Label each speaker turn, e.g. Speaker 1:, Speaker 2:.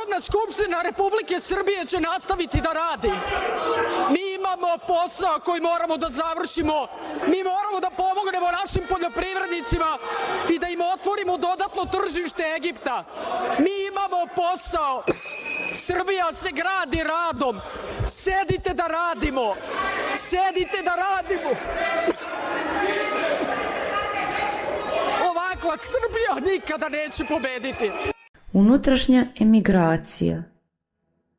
Speaker 1: Narodna skupština Republike Srbije će nastaviti da radi. Mi imamo posao koji moramo da završimo. Mi moramo da pomognemo našim poljoprivrednicima i da im otvorimo dodatno tržište Egipta. Mi imamo posao. Srbija se gradi radom. Sedite da radimo. Sedite da radimo. Ovakva Srbija nikada neće pobediti.
Speaker 2: Unutrašnja emigracija.